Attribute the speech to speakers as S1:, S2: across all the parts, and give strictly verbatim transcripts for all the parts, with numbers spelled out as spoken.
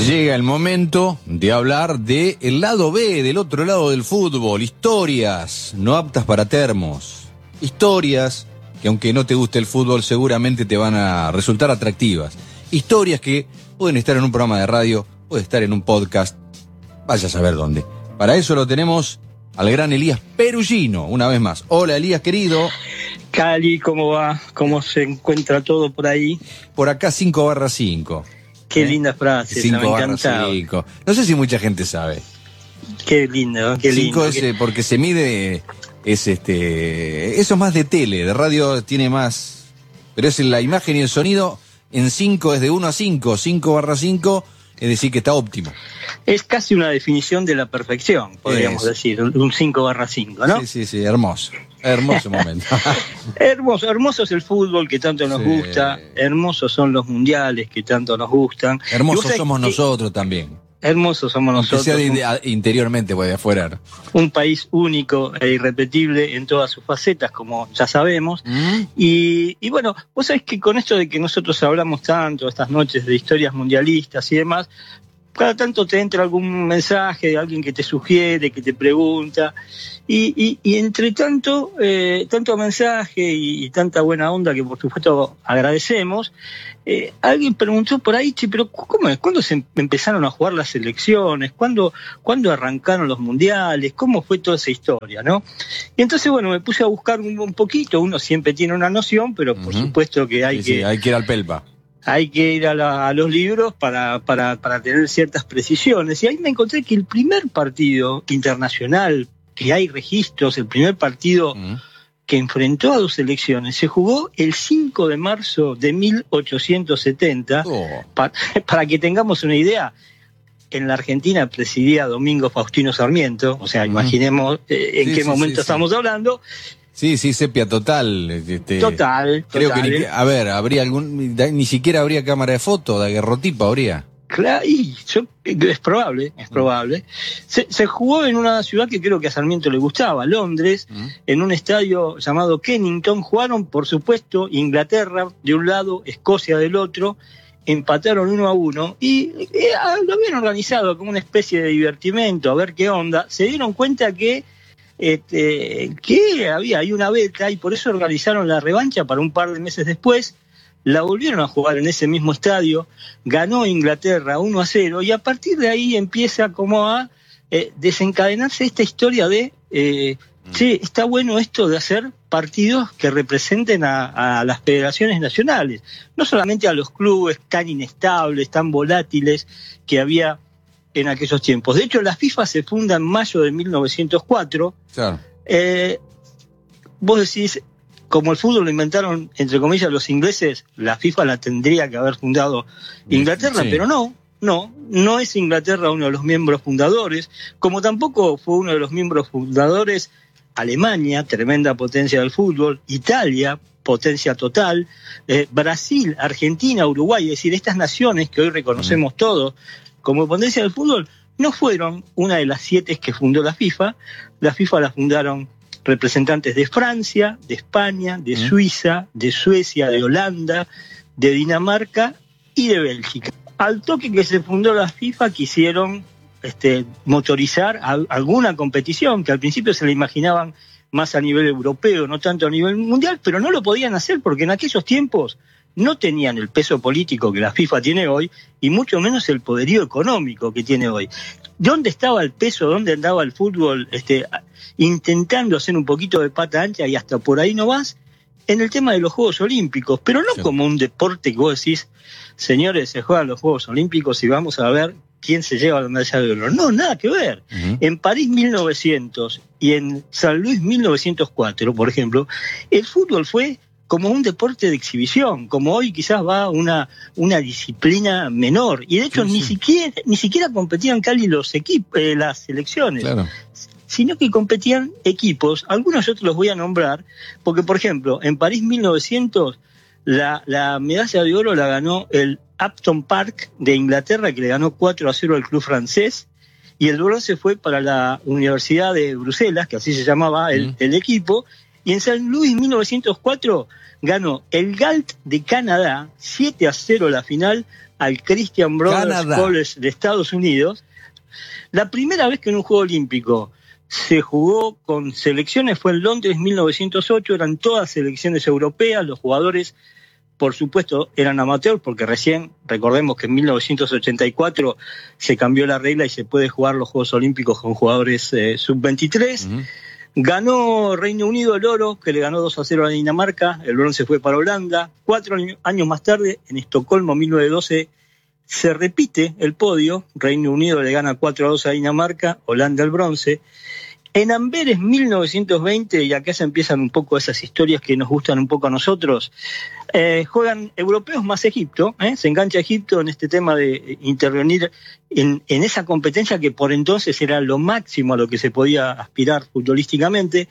S1: Llega el momento de hablar de el lado B, del otro lado del fútbol. Historias no aptas para termos. Historias que, aunque no te guste el fútbol, seguramente te van a resultar atractivas. Historias que pueden estar en un programa de radio, pueden estar en un podcast, vaya a saber dónde. Para eso lo tenemos al gran Elías Perugino, una vez más. Hola, Elías, querido.
S2: Cali, ¿cómo va? ¿Cómo se encuentra todo por ahí?
S1: Por acá cinco barra cinco.
S2: Qué
S1: ¿Eh?
S2: linda frase,
S1: cinco
S2: me encanta.
S1: cinco. No sé si mucha gente sabe.
S2: Qué lindo, qué lindo.
S1: cinco es
S2: qué...
S1: porque se mide, es este, eso es más de tele, de radio tiene más, pero es la imagen y el sonido en cinco es de uno a cinco, cinco barra cinco, es decir que está óptimo.
S2: Es casi una definición de la perfección, podríamos
S1: es.
S2: decir, un cinco barra cinco, ¿no?
S1: Sí, sí, sí, hermoso, hermoso momento.
S2: Hermoso, hermoso es el fútbol que tanto nos sí. gusta, hermosos son los mundiales que tanto nos gustan.
S1: Hermosos somos que... nosotros también.
S2: Hermosos somos
S1: Aunque
S2: nosotros.
S1: Sea de, de, interiormente, pues de afuera.
S2: Un país único e irrepetible en todas sus facetas, como ya sabemos. ¿Mm? Y, y bueno, vos sabés que con esto de que nosotros hablamos tanto estas noches de historias mundialistas y demás, cada tanto te entra algún mensaje de alguien que te sugiere, que te pregunta, y, y, y entre tanto, eh, tanto mensaje y, y tanta buena onda que por supuesto agradecemos, eh, alguien preguntó por ahí, che, pero ¿cómo es? ¿Cuándo se empezaron a jugar las selecciones? ¿Cuándo, ¿Cuándo arrancaron los mundiales? ¿Cómo fue toda esa historia, no? Y entonces, bueno, me puse a buscar un, un poquito, uno siempre tiene una noción, pero por uh-huh. supuesto que hay
S1: sí,
S2: que...
S1: Sí, hay que ir al Pelpa.
S2: Hay que ir a, la, a los libros para, para, para tener ciertas precisiones. Y ahí me encontré que el primer partido internacional, que hay registros, el primer partido mm. que enfrentó a dos selecciones, se jugó el cinco de marzo de mil ochocientos setenta. Oh. Pa, para que tengamos una idea, en la Argentina presidía Domingo Faustino Sarmiento, o sea, mm. imaginemos eh, en sí, qué sí, momento sí, estamos sí. hablando.
S1: Sí, sí, sepia total. Este,
S2: total,
S1: creo
S2: total.
S1: que, ni, a ver, habría algún, ni siquiera habría cámara de foto, de aguerrotipo habría.
S2: Claro, y yo, es probable, es probable. Se, se jugó en una ciudad que creo que a Sarmiento le gustaba, Londres, uh-huh. en un estadio llamado Kennington. Jugaron, por supuesto, Inglaterra de un lado, Escocia del otro, empataron uno a uno y eh, lo habían organizado como una especie de divertimento, a ver qué onda. Se dieron cuenta que Este, que había hay una beta y por eso organizaron la revancha para un par de meses después. La volvieron a jugar en ese mismo estadio, ganó Inglaterra uno a cero y a partir de ahí empieza como a eh, desencadenarse esta historia de eh, mm. che, está bueno esto de hacer partidos que representen a, a las federaciones nacionales, no solamente a los clubes tan inestables, tan volátiles que había en aquellos tiempos. De hecho, la FIFA se funda en mayo de mil novecientos cuatro. Claro. Eh, vos decís, como el fútbol lo inventaron, entre comillas, los ingleses, la FIFA la tendría que haber fundado Inglaterra, sí. pero no, no, no es Inglaterra uno de los miembros fundadores, como tampoco fue uno de los miembros fundadores Alemania, tremenda potencia del fútbol, Italia, potencia total, eh, Brasil, Argentina, Uruguay, es decir, estas naciones que hoy reconocemos mm. todos como potencia del fútbol, no fueron una de las siete que fundó la FIFA. La FIFA la fundaron representantes de Francia, de España, de ¿Mm? Suiza, de Suecia, de Holanda, de Dinamarca y de Bélgica. Al toque que se fundó la FIFA quisieron este, motorizar a, alguna competición que al principio se la imaginaban más a nivel europeo, no tanto a nivel mundial, pero no lo podían hacer porque en aquellos tiempos no tenían el peso político que la FIFA tiene hoy y mucho menos el poderío económico que tiene hoy. ¿Dónde estaba el peso? ¿Dónde andaba el fútbol este, intentando hacer un poquito de pata ancha y hasta por ahí no vas? En el tema de los Juegos Olímpicos, pero no sí. como un deporte que vos decís, señores, se juegan los Juegos Olímpicos y vamos a ver quién se lleva la medalla de oro. No, nada que ver. Uh-huh. En París mil novecientos y en San Luis mil novecientos cuatro, por ejemplo, el fútbol fue como un deporte de exhibición, como hoy quizás va una, una disciplina menor. Y de hecho sí, ni sí. siquiera ni siquiera competían Cali los equipos, eh, las selecciones, claro. sino que competían equipos. Algunos yo te los voy a nombrar, porque por ejemplo, en París mil novecientos la, la medalla de oro la ganó el Upton Park de Inglaterra, que le ganó cuatro a cero al club francés, y el bronce fue para la Universidad de Bruselas, que así se llamaba el, mm. el equipo, Y en San Luis mil novecientos cuatro ganó el Galt de Canadá siete a cero la final al Christian Brothers
S1: Canadá.
S2: College de Estados Unidos. La primera vez que en un Juego Olímpico se jugó con selecciones fue en Londres mil novecientos ocho, eran todas selecciones europeas, los jugadores por supuesto eran amateurs porque recién, recordemos que en mil novecientos ochenta y cuatro se cambió la regla y se puede jugar los Juegos Olímpicos con jugadores eh, sub veintitrés. Uh-huh. Ganó Reino Unido el oro, que le ganó dos a cero a Dinamarca, el bronce fue para Holanda. Cuatro años más tarde, en Estocolmo mil novecientos doce, se repite el podio, Reino Unido le gana cuatro a dos a Dinamarca, Holanda el bronce. En Amberes mil novecientos veinte, y acá se empiezan un poco esas historias que nos gustan un poco a nosotros, eh, juegan europeos más Egipto, ¿eh? Se engancha Egipto en este tema de intervenir en, en esa competencia que por entonces era lo máximo a lo que se podía aspirar futbolísticamente.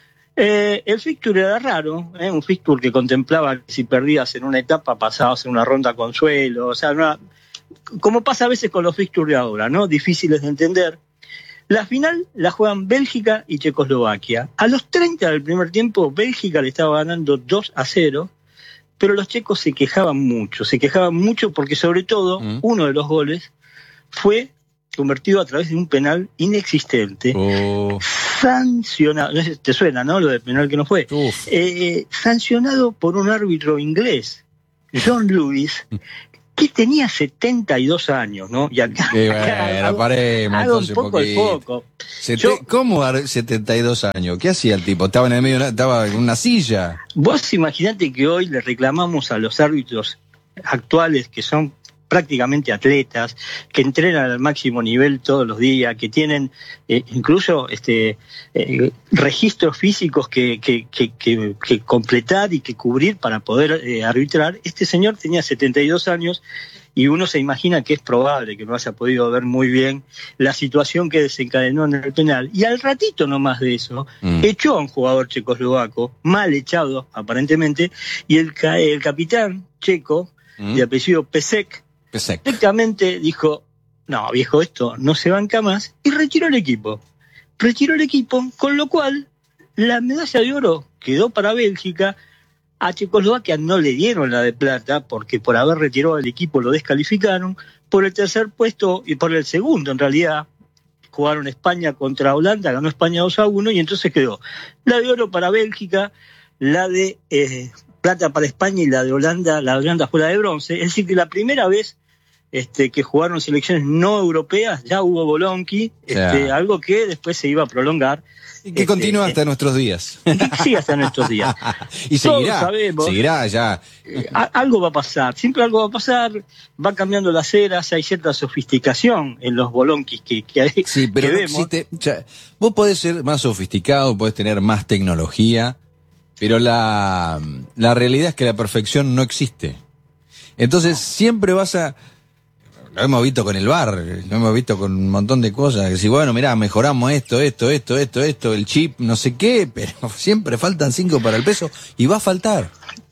S2: Eh, el fixture era raro, ¿eh? Un fixture que contemplaba que si perdías en una etapa pasabas en una ronda consuelo, o sea, una, como pasa a veces con los fixtures de ahora, ¿no? Difíciles de entender. La final la juegan Bélgica y Checoslovaquia. A los treinta del primer tiempo, Bélgica le estaba ganando dos a cero, pero los checos se quejaban mucho, se quejaban mucho porque sobre todo mm. uno de los goles fue convertido a través de un penal inexistente, oh. sancionado, te suena, ¿no? Lo del penal que no fue, eh, sancionado por un árbitro inglés, John Lewis, que tenía setenta y dos años, ¿no? Y acá,
S1: sí, bueno, acá hago, paremos,
S2: hago un poco el foco.
S1: Sete, Yo, ¿Cómo setenta y dos años? ¿Qué hacía el tipo? ¿Estaba en el medio, estaba en una silla?
S2: Vos imaginate que hoy le reclamamos a los árbitros actuales, que son prácticamente atletas, que entrenan al máximo nivel todos los días, que tienen eh, incluso este eh, registros físicos que, que, que, que, que completar y que cubrir para poder eh, arbitrar. Este señor tenía setenta y dos años y uno se imagina que es probable que no haya podido ver muy bien la situación que desencadenó en el penal. Y al ratito nomás de eso, mm. echó a un jugador checoslovaco, mal echado aparentemente, y el, el capitán checo, mm. de apellido Pesek, directamente dijo, no viejo, esto no se banca más, y retiró el equipo. Retiró el equipo, con lo cual la medalla de oro quedó para Bélgica. A Checoslovaquia no le dieron la de plata, porque por haber retirado el equipo lo descalificaron. Por el tercer puesto, y por el segundo en realidad, jugaron España contra Holanda, ganó España dos a uno, y entonces quedó la de oro para Bélgica, la de eh, plata para España, y la de Holanda, la de Holanda fue la de bronce. Es decir, que la primera vez Este, que jugaron selecciones no europeas, ya hubo Bolonqui, este, algo que después se iba a prolongar.
S1: Y que este, continúa hasta eh, nuestros días.
S2: Y que sigue hasta nuestros días.
S1: Y seguirá, sabemos, seguirá ya.
S2: Eh, algo va a pasar, siempre algo va a pasar, va cambiando las eras, hay cierta sofisticación en los bolonquis que, que, hay,
S1: sí, pero
S2: que
S1: no
S2: vemos.
S1: Existe, ya, vos podés ser más sofisticado, podés tener más tecnología, pero la, la realidad es que la perfección no existe. Entonces siempre vas a... Lo hemos visto con el V A R, lo hemos visto con un montón de cosas. Que si, bueno, mirá, mejoramos esto, esto, esto, esto, esto, el chip, no sé qué, pero siempre faltan cinco para el peso y va a faltar.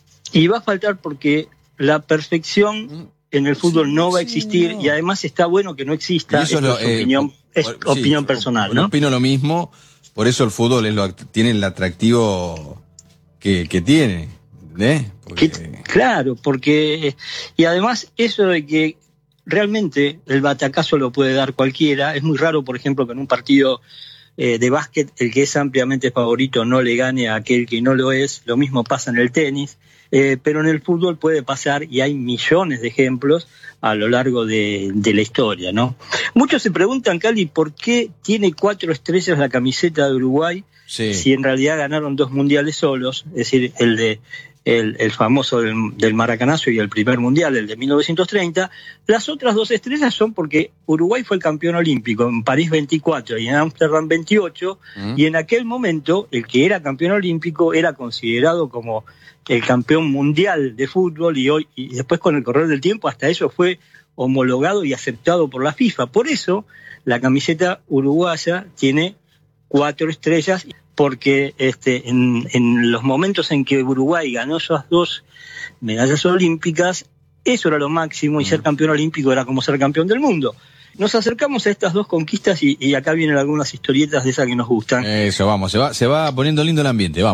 S2: Y va a faltar porque la perfección en el fútbol no va a existir, sí, no. Y además está bueno que no exista.
S1: Y eso
S2: esto
S1: lo,
S2: es opinión,
S1: eh,
S2: es
S1: sí,
S2: opinión personal, ¿no?
S1: Opino lo mismo, por eso el fútbol es lo, tiene el atractivo que, que tiene, ¿eh? Porque...
S2: Que, claro, porque... Y además eso de que realmente el batacazo lo puede dar cualquiera. Es muy raro, por ejemplo, que en un partido eh, de básquet el que es ampliamente favorito no le gane a aquel que no lo es. Lo mismo pasa en el tenis, eh, pero en el fútbol puede pasar, y hay millones de ejemplos a lo largo de, de la historia, ¿no? Muchos se preguntan, Cali, ¿por qué tiene cuatro estrellas la camiseta de Uruguay? Sí. Si en realidad ganaron dos mundiales solos, es decir, el de El, el famoso del, del Maracanazo y el primer mundial, el de mil novecientos treinta. Las otras dos estrellas son porque Uruguay fue el campeón olímpico en París veinticuatro y en Ámsterdam veintiocho, mm. y en aquel momento el que era campeón olímpico era considerado como el campeón mundial de fútbol, y hoy y después con el correr del tiempo hasta eso fue homologado y aceptado por la FIFA. Por eso la camiseta uruguaya tiene cuatro estrellas, porque este, en, en los momentos en que Uruguay ganó esas dos medallas olímpicas, eso era lo máximo, y ser campeón olímpico era como ser campeón del mundo. Nos acercamos a estas dos conquistas y, y acá vienen algunas historietas de esas que nos gustan.
S1: Eso, vamos, se va, se va poniendo lindo el ambiente, vamos.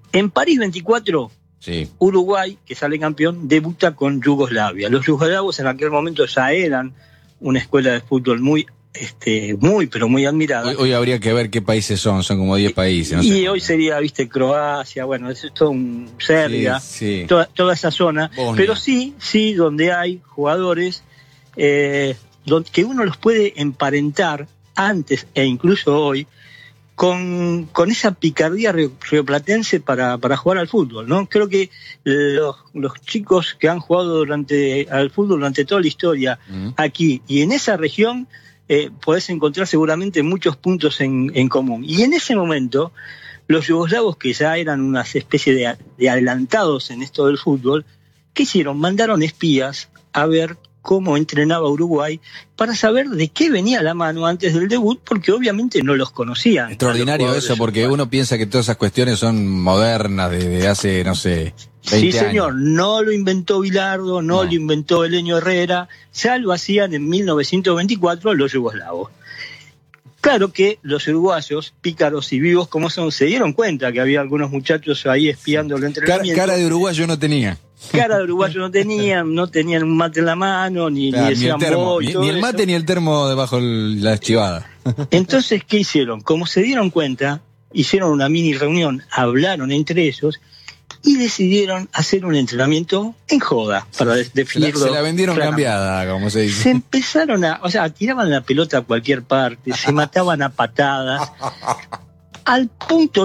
S2: En París veinticuatro,
S1: Sí.
S2: Uruguay, que sale campeón, debuta con Yugoslavia. Los yugoslavos en aquel momento ya eran una escuela de fútbol muy, este, muy, pero muy admirada.
S1: Hoy, hoy habría que ver qué países son, son como diez países. No
S2: y
S1: sé.
S2: hoy sería, viste, Croacia, bueno, eso es todo un Serbia,
S1: Sí, sí.
S2: Toda, toda esa zona.
S1: Bosnia.
S2: Pero sí, sí, donde hay jugadores eh, donde, que uno los puede emparentar antes e incluso hoy con, con esa picardía rioplatense para, para jugar al fútbol, ¿no? Creo que los, los chicos que han jugado durante al fútbol durante toda la historia uh-huh. aquí y en esa región eh, podés encontrar seguramente muchos puntos en, en común. Y en ese momento, los yugoslavos, que ya eran una especie de, de adelantados en esto del fútbol, ¿qué hicieron? Mandaron espías a ver cómo entrenaba Uruguay para saber de qué venía la mano antes del debut, porque obviamente no los conocían.
S1: Extraordinario eso, porque uno piensa que todas esas cuestiones son modernas, de, de hace, no sé, veinte
S2: Sí, señor,
S1: años.
S2: No lo inventó Bilardo, no, no lo inventó Elenio Herrera, ya lo hacían en mil novecientos veinticuatro los yugoslavos. Claro que los uruguayos, pícaros y vivos como son, se dieron cuenta que había algunos muchachos ahí espiando el entrenamiento.
S1: Cara, cara de uruguayo no tenía.
S2: Cara de uruguayo no tenían, no tenían un mate en la mano, ni,
S1: claro,
S2: ni decían
S1: ni el, termo,
S2: ni,
S1: ni el mate
S2: eso.
S1: ni el termo debajo el, la chivada.
S2: Entonces, ¿qué hicieron? Como se dieron cuenta, hicieron una mini reunión, hablaron entre ellos y decidieron hacer un entrenamiento en joda, para definirlo.
S1: Se la, se la vendieron
S2: claramente.
S1: cambiada, como se dice.
S2: Se empezaron a, o sea, tiraban la pelota a cualquier parte, se mataban a patadas, al punto